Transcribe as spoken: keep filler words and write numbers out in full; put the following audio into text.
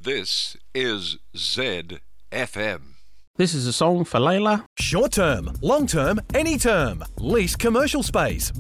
This is Z F M. This is a song for Layla. Short term, long term, any term. Lease commercial space.